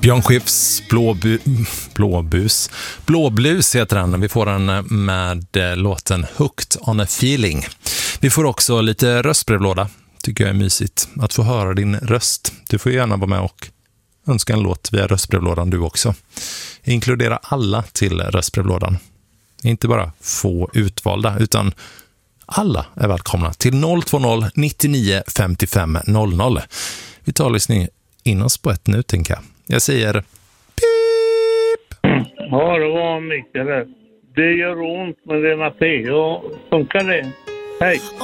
Björn Skifs Blåblus heter den. Vi får den med låten Hooked on a Feeling. Vi får också lite röstbrevlåda. Tycker jag är mysigt att få höra din röst. Du får gärna vara med och önska en låt via röstbrevlådan du också. Inkludera alla till röstbrevlådan. Inte bara få utvalda utan alla är välkomna till 020 99 55 00. Vi tar lyssning in oss på ett nu, tänker jag. Jag säger pip! Ja, det var Mikael. Det gör ont, men det är Matteo. Funkar det? Hej!